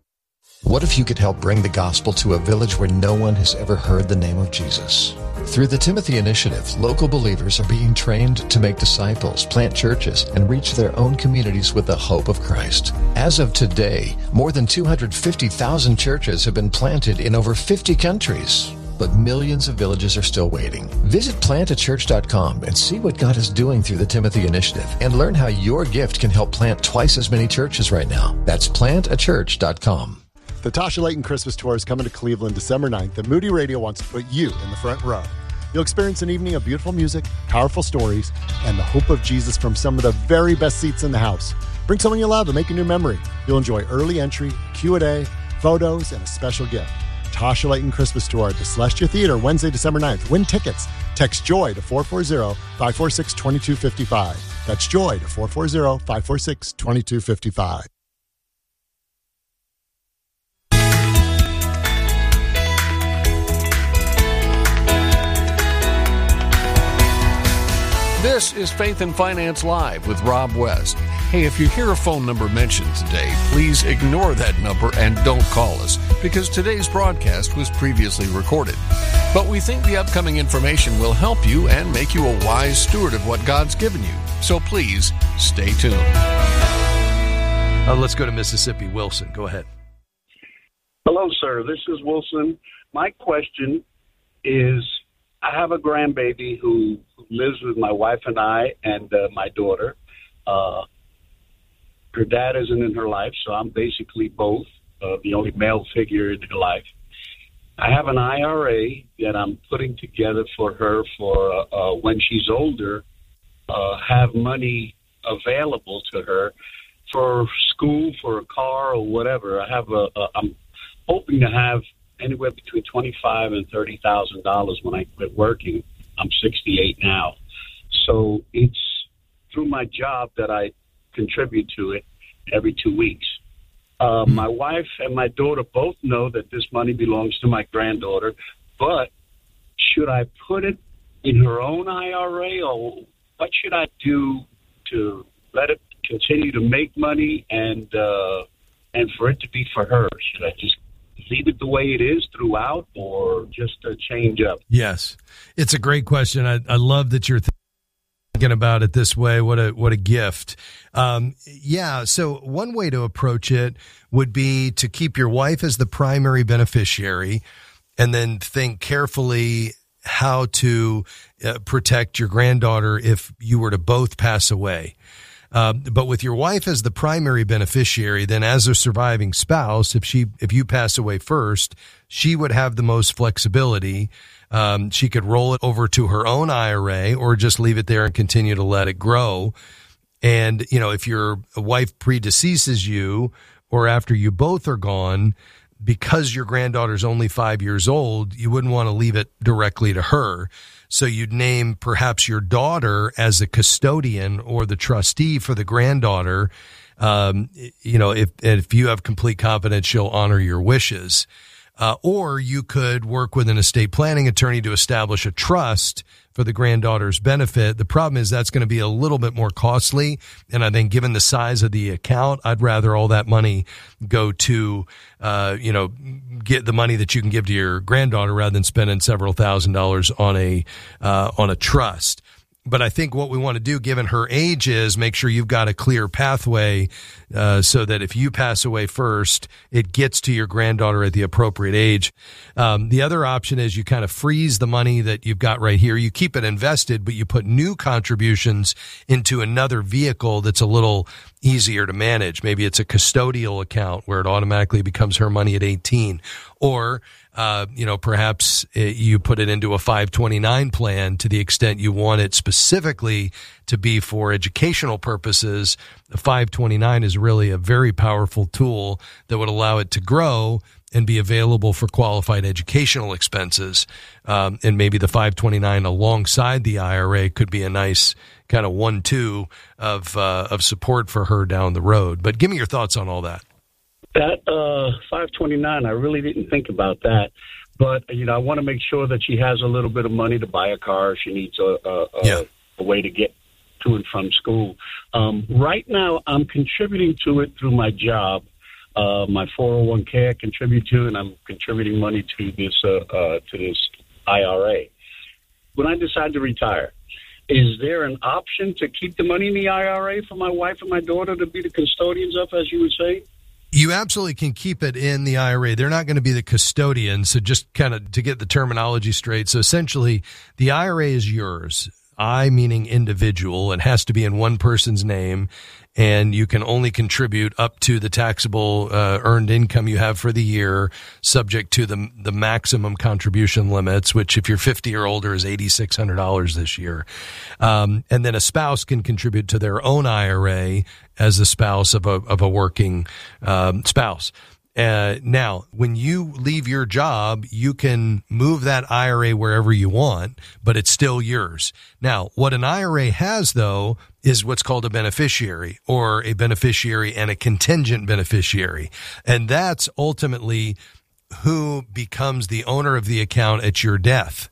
V: What if you could help bring the gospel to a village where no one has ever heard the name of Jesus? Through the Timothy Initiative, local believers are being trained to make disciples, plant churches, and reach their own communities with the hope of Christ. As of today, more than two hundred fifty thousand churches have been planted in over fifty countries. But millions of villages are still waiting. Visit plant a church dot com and see what God is doing through the Timothy Initiative and learn how your gift can help plant twice as many churches right now. That's plant a church dot com.
W: The Tasha Layton Christmas Tour is coming to Cleveland December ninth, and Moody Radio wants to put you in the front row. You'll experience an evening of beautiful music, powerful stories, and the hope of Jesus from some of the very best seats in the house. Bring someone you love and make a new memory. You'll enjoy early entry, Q and A, photos, and a special gift. Tasha Layton Christmas Tour at the Celestia Theater, Wednesday, December ninth. Win tickets. Text JOY to four four zero, five four six, two two five five. That's JOY to four four zero, five four six, two two five five.
Q: This is Faith and Finance Live with Rob West. Hey, if you hear a phone number mentioned today, please ignore that number and don't call us, because today's broadcast was previously recorded. But we think the upcoming information will help you and make you a wise steward of what God's given you. So please stay tuned.
R: Uh, let's go to Mississippi. Wilson, go ahead.
E: Hello, sir. This is Wilson. My question is, I have a grandbaby who lives with my wife and I and uh, my daughter. Uh, her dad isn't in her life, so I'm basically both, uh, the only male figure in her life. I have an I R A that I'm putting together for her for uh, uh, when she's older, uh, have money available to her for school, for a car, or whatever. I have a, a I'm hoping to have anywhere between twenty-five and thirty thousand dollars when I quit working. I'm sixty-eight now, so it's through my job that I contribute to it every two weeks. Uh, my wife and my daughter both know that this money belongs to my granddaughter, but should I put it in her own I R A, or what should I do to let it continue to make money and uh, and for it to be for her? Should I just leave it the way it is throughout, or just a change up?
R: Yes, it's a great question. I, I love that you're thinking about it this way. What a what a gift. Um, yeah, so one way to approach it would be to keep your wife as the primary beneficiary, and then think carefully how to uh, protect your granddaughter if you were to both pass away. Uh, but with your wife as the primary beneficiary, then as a surviving spouse, if she, if you pass away first, she would have the most flexibility. Um, she could roll it over to her own I R A or just leave it there and continue to let it grow. And, you know, if your wife predeceases you or after you both are gone, because your granddaughter's only five years old, you wouldn't want to leave it directly to her. So you'd name perhaps your daughter as a custodian or the trustee for the granddaughter. Um, you know, if, if you have complete confidence, she'll honor your wishes. Uh, or you could work with an estate planning attorney to establish a trust for the granddaughter's benefit. The problem is that's going to be a little bit more costly. And I think given the size of the account, I'd rather all that money go to, uh, you know, get the money that you can give to your granddaughter rather than spending several thousand dollars on a, uh, on a trust. But I think what we want to do, given her age, is make sure you've got a clear pathway uh, so that if you pass away first, it gets to your granddaughter at the appropriate age. Um, the other option is you kind of freeze the money that you've got right here. You keep it invested, but you put new contributions into another vehicle that's a little easier to manage. Maybe it's a custodial account where it automatically becomes her money at eighteen. Or Uh, you know, perhaps it, you put it into a five twenty-nine plan to the extent you want it specifically to be for educational purposes. The five twenty-nine is really a very powerful tool that would allow it to grow and be available for qualified educational expenses. Um, and maybe the five twenty-nine alongside the I R A could be a nice kind of one two of, uh, of support for her down the road. But give me your thoughts on all that.
E: That uh, five twenty-nine, I really didn't think about that. But, you know, I want to make sure that she has a little bit of money to buy a car. She needs a, a, a, yeah. a way to get to and from school. Um, right now, I'm contributing to it through my job. Uh, my four oh one k I contribute to, and I'm contributing money to this uh, uh, to this I R A. When I decide to retire, is there an option to keep the money in the I R A for my wife and my daughter to be the custodians of, as you would say?
R: You absolutely can keep it in the I R A. They're not going to be the custodians. So just kind of to get the terminology straight. So essentially, the I R A is yours. I meaning individual. It has to be in one person's name, and you can only contribute up to the taxable uh, earned income you have for the year, subject to the the maximum contribution limits, which if you're fifty or older is eight thousand six hundred dollars this year. Um, and then a spouse can contribute to their own I R A as a spouse of a of a working um, spouse. Uh, now, when you leave your job, you can move that I R A wherever you want, but it's still yours. Now, what an I R A has, though, is what's called a beneficiary, or a beneficiary and a contingent beneficiary. And that's ultimately who becomes the owner of the account at your death.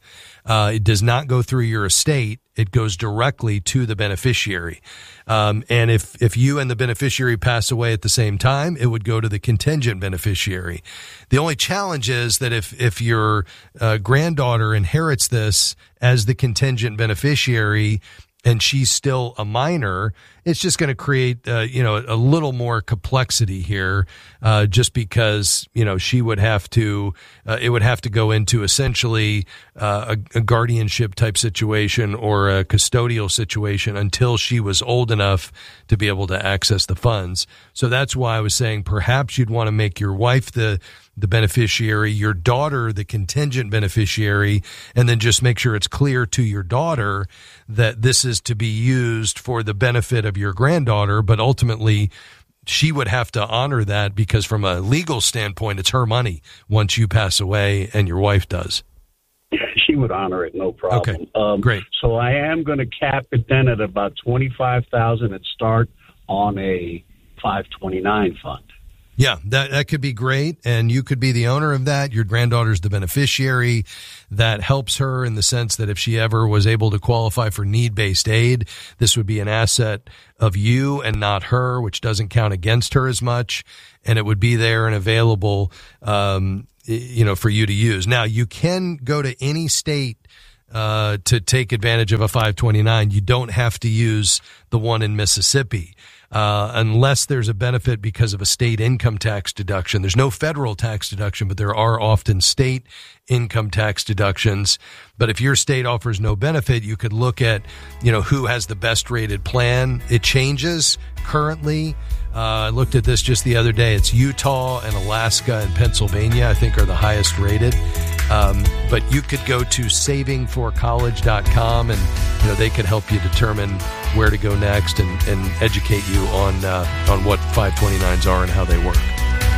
R: Uh, it does not go through your estate. It goes directly to the beneficiary. Um, and if, if you and the beneficiary pass away at the same time, it would go to the contingent beneficiary. The only challenge is that if, if your uh, granddaughter inherits this as the contingent beneficiary and she's still a minor, it's just going to create, uh, you know, a little more complexity here, uh, just because, you know, she would have to, uh, it would have to go into essentially uh, a, a guardianship type situation or a custodial situation until she was old enough to be able to access the funds. So that's why I was saying perhaps you'd want to make your wife the the beneficiary, your daughter the contingent beneficiary, and then just make sure it's clear to your daughter that this is to be used for the benefit of your granddaughter, but ultimately she would have to honor that because from a legal standpoint, it's her money once you pass away and your wife does.
E: She would honor it, no problem.
R: Okay,
E: um,
R: great.
E: So I am going to cap it then at about twenty-five thousand dollars and start on a five twenty-nine fund.
R: Yeah, that, that could be great. And you could be the owner of that. Your granddaughter's the beneficiary. That helps her in the sense that if she ever was able to qualify for need-based aid, this would be an asset of you and not her, which doesn't count against her as much. And it would be there and available, um, you know, for you to use. Now, you can go to any state uh, to take advantage of a five twenty-nine. You don't have to use the one in Mississippi. Uh, unless there's a benefit because of a state income tax deduction. There's no federal tax deduction, but there are often state income tax deductions. But if your state offers no benefit, you could look at, you know, who has the best rated plan. It changes currently. Uh, I looked at this just the other day. It's Utah and Alaska and Pennsylvania, I think, are the highest rated. Um, but you could go to saving for college dot com and, you know, they could help you determine where to go next and, and educate you on uh, on what five twenty-nines are and how they work.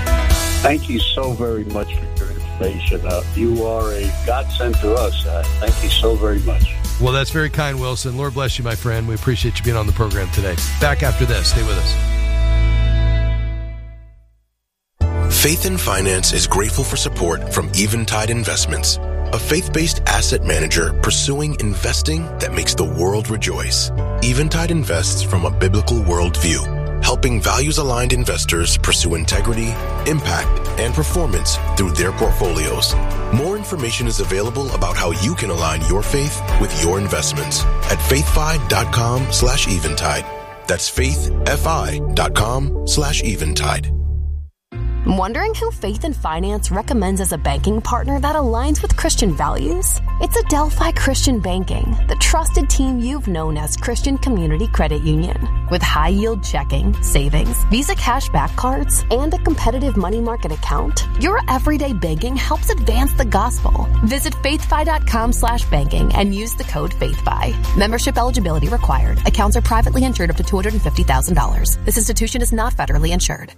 E: Thank you so very much for your information. Uh, you are a godsend to us. Uh, thank you so very much.
R: Well, that's very kind, Wilson. Lord bless you, my friend. We appreciate you being on the program today. Back after this. Stay with us.
B: Faith and Finance is grateful for support from Eventide Investments, a faith-based asset manager pursuing investing that makes the world rejoice. Eventide invests from a biblical worldview, helping values-aligned investors pursue integrity, impact, and performance through their portfolios. More information is available about how you can align your faith with your investments at faithfi.com slash eventide. That's faithfi.com slash eventide.
F: Wondering who Faith and Finance recommends as a banking partner that aligns with Christian values? It's Adelphi Christian Banking, the trusted team you've known as Christian Community Credit Union. With high-yield checking, savings, Visa cashback cards, and a competitive money market account, your everyday banking helps advance the gospel. Visit faithfi.com slash banking and use the code FaithFi. Membership eligibility required. Accounts are privately insured up to two hundred fifty thousand dollars. This institution is not federally insured.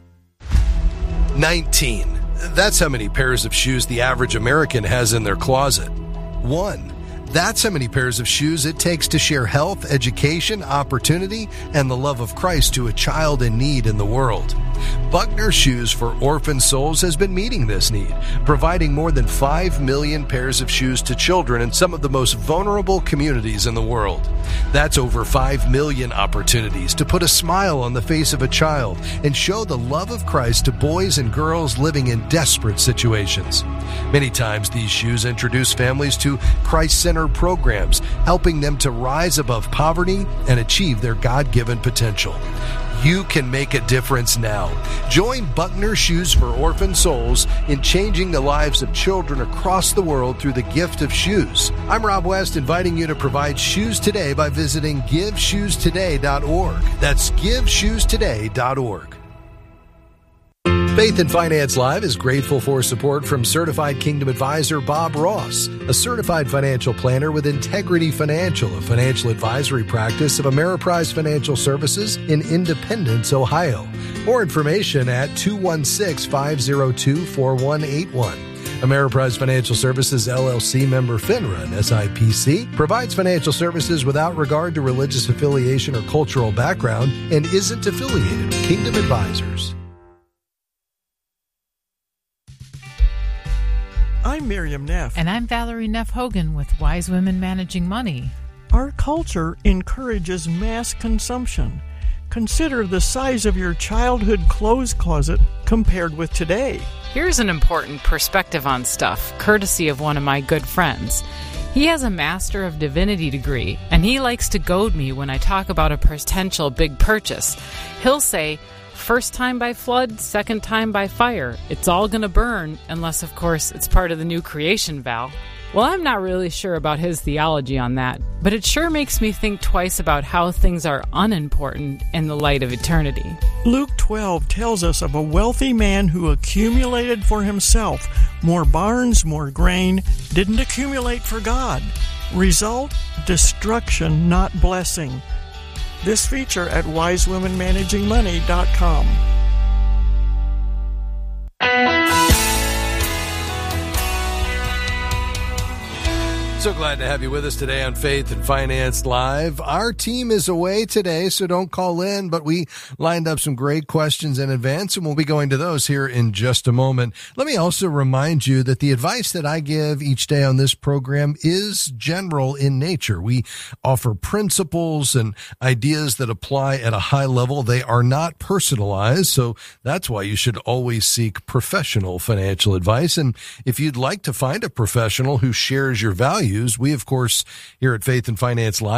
R: nineteen. That's how many pairs of shoes the average American has in their closet. One. That's how many pairs of shoes it takes to share health, education, opportunity, and the love of Christ to a child in need in the world. Buckner Shoes for Orphan Souls has been meeting this need, providing more than five million pairs of shoes to children in some of the most vulnerable communities in the world. That's over five million opportunities to put a smile on the face of a child and show the love of Christ to boys and girls living in desperate situations. Many times these shoes introduce families to Christ-centered programs, helping them to rise above poverty and achieve their God-given potential. You can make a difference now. Join Buckner Shoes for Orphan Souls in changing the lives of children across the world through the gift of shoes. I'm Rob West, inviting you to provide shoes today by visiting give shoes today dot org. That's give shoes today dot org. Faith and Finance Live is grateful for support from Certified Kingdom Advisor Bob Ross, a certified financial planner with Integrity Financial, a financial advisory practice of Ameriprise Financial Services in Independence, Ohio. More information at two one six, five zero two, four one eight one. Ameriprise Financial Services, L L C, member FINRA and S I P C, provides financial services without regard to religious affiliation or cultural background and isn't affiliated with Kingdom Advisors.
A: I'm Miriam Neff.
G: And I'm Valerie Neff Hogan with Wise Women Managing Money.
A: Our culture encourages mass consumption. Consider the size of your childhood clothes closet compared with today.
G: Here's an important perspective on stuff, courtesy of one of my good friends. He has a Master of Divinity degree, and he likes to goad me when I talk about a potential big purchase. He'll say, first time by flood, second time by fire. It's all going to burn, unless, of course, it's part of the new creation vow. Well, I'm not really sure about his theology on that, but it sure makes me think twice about how things are unimportant in the light of eternity.
A: Luke twelve tells us of a wealthy man who accumulated for himself more barns, more grain, didn't accumulate for God. Result, destruction, not blessing. This feature at wise women managing money dot com.
R: So glad to have you with us today on Faith and Finance Live. Our team is away today, so don't call in, but we lined up some great questions in advance, and we'll be going to those here in just a moment. Let me also remind you that the advice that I give each day on this program is general in nature. We offer principles and ideas that apply at a high level. They are not personalized, so that's why you should always seek professional financial advice. And if you'd like to find a professional who shares your values, we, of course, here at Faith and Finance Live